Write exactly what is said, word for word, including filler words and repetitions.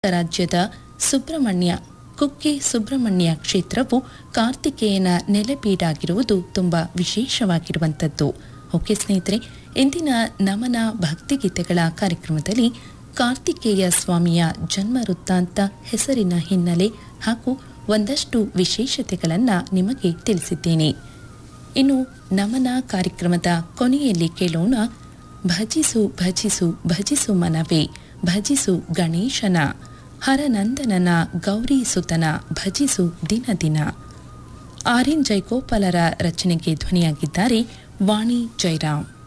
ರಾಜ್ಯದ ಸುಬ್ರಹ್ಮಣ್ಯ ಕುಕ್ಕೆ ಸುಬ್ರಹ್ಮಣ್ಯ ಕ್ಷೇತ್ರವು ಕಾರ್ತಿಕೇಯನ ನೆಲೆಬೀಡಾಗಿರುವುದು ತುಂಬ ವಿಶೇಷವಾಗಿರುವಂಥದ್ದು. ಓಕೆ ಸ್ನೇಹಿತರೆ, ಇಂದಿನ ನಮನ ಭಕ್ತಿಗೀತೆಗಳ ಕಾರ್ಯಕ್ರಮದಲ್ಲಿ ಕಾರ್ತಿಕೇಯ ಸ್ವಾಮಿಯ ಜನ್ಮ ವೃತ್ತಾಂತ, ಹೆಸರಿನ ಹಿನ್ನೆಲೆ ಹಾಗೂ ಒಂದಷ್ಟು ವಿಶೇಷತೆಗಳನ್ನು ನಿಮಗೆ ತಿಳಿಸಿದ್ದೇನೆ. ಇನ್ನು ನಮನ ಕಾರ್ಯಕ್ರಮದ ಕೊನೆಯಲ್ಲಿ ಕೇಳೋಣ, ಭಜಿಸು ಭಜಿಸು ಭಜಿಸು ಮನವೇ, ಭಜಿಸು ಗಣೇಶನ, ಹರನಂದನನ ಗೌರಿ ಸುತನ, ಭಜಿಸು ದಿನ ದಿನ. ಆರ್ ಎನ್ ಜಯಗೋಪಾಲರ ರಚನೆಗೆ ಧ್ವನಿಯಾಗಿದ್ದಾರೆ ವಾಣಿ ಜಯರಾಮ್.